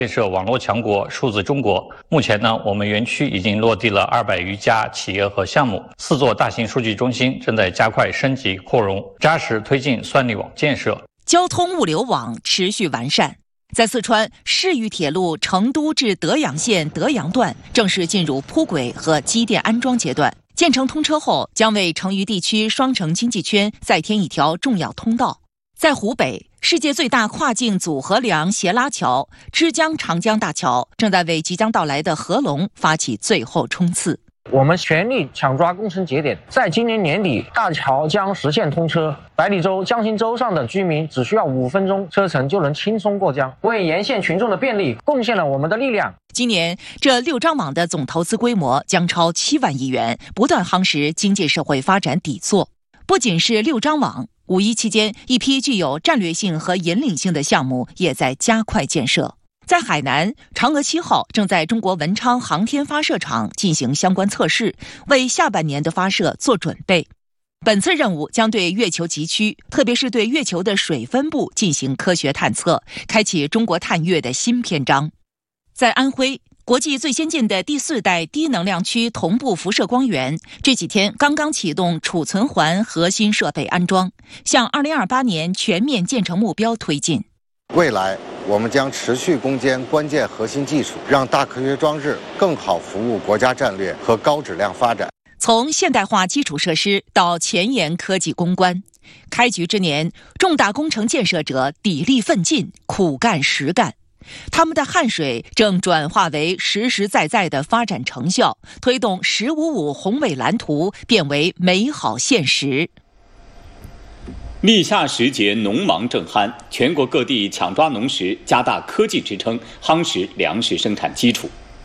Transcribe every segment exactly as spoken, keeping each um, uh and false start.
建设网络强国、数字中国。目前呢，我们园区已经落地了二百余家企业和项目，四座大型数据中心正在加快升级扩容，扎实推进算力网建设。 交通物流网持续完善。在四川，市域铁路成都至德阳县德阳段正式进入铺轨和机电安装阶段，建成通车后，将为成渝地区双城经济圈再添一条重要通道。在湖北，世界最大跨境组合梁斜拉桥之江长江大桥正在为即将到来的合龙发起最后冲刺。 我们全力抢抓工程节点，在今年年底，大桥将实现通车。百里洲、江心洲上的居民只需要五分钟车程就能轻松过江，为沿线群众的便利贡献了我们的力量。 今年，这六张网的总投资规模将超七万亿元，不断夯实经济社会发展底座。不仅是六张网，五一期间，一批具有战略性和引领性的项目也在加快建设。在海南，嫦娥七号正在中国文昌航天发射场进行相关测试，为下半年的发射做准备。本次任务将对月球极区，特别是对月球的水分布进行科学探测，开启中国探月的新篇章。在安徽，国际最先进的第四代低能量区同步辐射光源这几天刚刚启动储存环核心设备安装，向二零二八年全面建成目标推进。 未来我们将持续攻坚关键核心技术，让大科学装置更好服务国家战略和高质量发展。 从现代化基础设施到前沿科技攻关，开局之年，重大工程建设者砥砺奋进，苦干实干。他们的汗水正转化为实实在在的发展成效，推动“十五五”宏伟蓝图变为美好现实。 立夏时节，农忙正酣，全国各地抢抓农时，加大科技支撑，夯实粮食生产基础。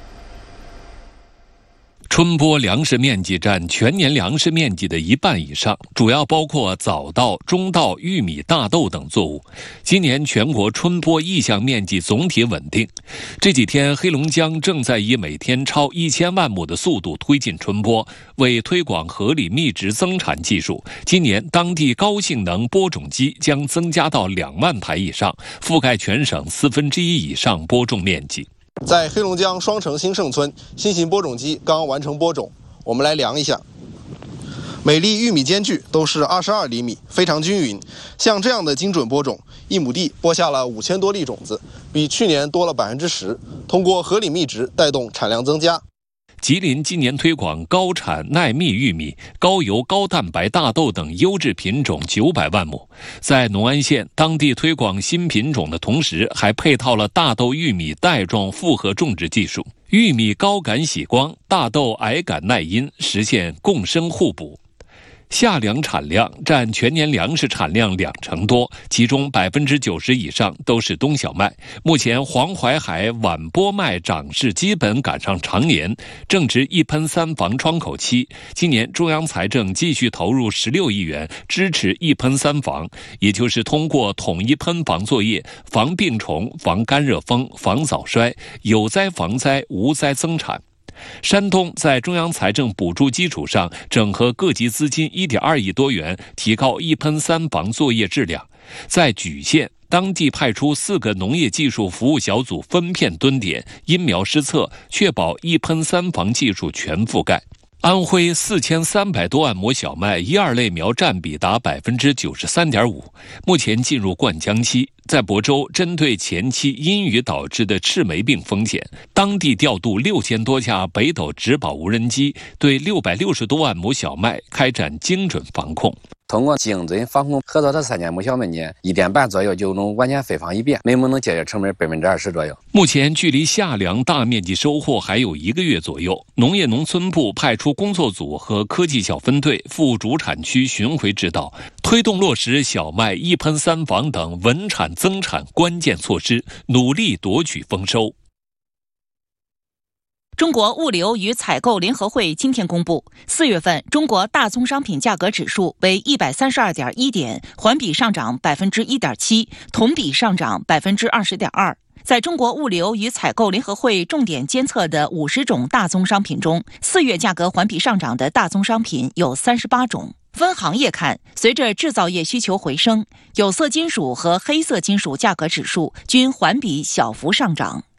春播粮食面积占全年粮食面积的一半以上，主要包括早稻、中稻、玉米、大豆等作物。今年全国春播意向面积总体稳定。这几天，黑龙江正在以每天超一千万亩的速度推进春播。为推广合理密植增产技术，今年当地高性能播种机将增加到两万台以上，覆盖全省四分之一以上播种面积。 在黑龙江双城兴盛村，新型播种机刚完成播种，我们来量一下。每粒玉米间距都是二十二厘米，非常均匀。像这样的精准播种，一亩地播下了五千多粒种子，比去年多了百分之十。通过合理密植带动产量增加。 吉林今年推广高产耐密玉米、高油高蛋白大豆等优质品种九百万亩。在农安县，当地推广新品种的同时，还配套了大豆玉米带状复合种植技术。玉米高感喜光，大豆矮感耐阴，实现共生互补。夏粮产量占全年粮食产量两成多，其中百分之九十以上都是冬小麦。目前黄淮海晚播麦长势基本赶上常年，正值一喷三防窗口期。今年中央财政继续投入十六亿元支持一喷三防，也就是通过统一喷防作业，防病虫、防干热风、防早衰，有灾防灾，无灾增产。山东在中央财政补助基础上，整合各级资金一点二亿多元，提高一喷三防作业质量。在莒县，当地派出四个农业技术服务小组分片蹲点，因苗施测，确保一喷三防技术全覆盖。安徽四千三百多万亩小麦一二类苗占比达百分之九十三点五，目前进入灌浆期。在亳州，针对前期阴雨导致的赤霉病风险，当地调度六千多架北斗植保无人机，对六百六十多万亩小麦开展精准防控。 通过精准防控，合作这三千亩小麦呢，一点半左右就能完全飞防一遍，每亩能节约成本百分之二十左右。 目前距离夏粮大面积收获还有一个月左右，农业农村部派出工作组和科技小分队赴主产区巡回指导，推动落实小麦一喷三防等稳产增产关键措施，努力夺取丰收。 中国物流与采购联合会今天公布，四月份中国大宗商品价格指数为一百三十二点一点，环比上涨百分之一点七，同比上涨百分之二十点二。在中国物流与采购联合会重点监测的五十种大宗商品中，四月价格环比上涨的大宗商品有三十八种。分行业看，随着制造业需求回升，有色金属和黑色金属价格指数均环比小幅上涨。